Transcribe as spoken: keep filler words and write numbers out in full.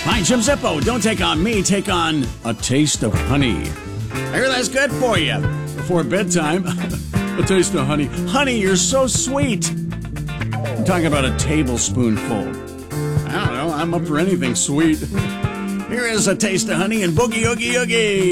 Hi, Jim Zippo. Don't take on me, take on a taste of honey. I hear that's good for you. Before bedtime, a taste of honey. Honey, you're so sweet. I'm talking about a tablespoonful. I don't know, I'm up for anything sweet. Here is a taste of honey and boogie oogie oogie.